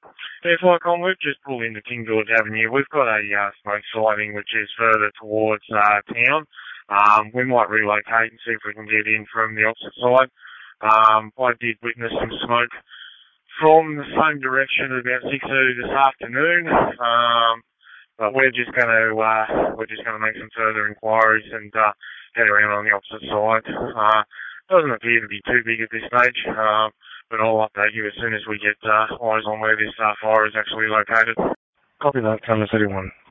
It's like we've just pulled into King George Avenue. We've got a smoke sighting which is further towards town. We might relocate and see if we can get in from the opposite side. I did witness some smoke from the same direction at about 6:30 this afternoon. But we're just going to make some further inquiries and head around on the opposite side. Doesn't appear to be too big at this stage, but I'll update you as soon as we get eyes on where this fire is actually located. Copy that, Canvas 81.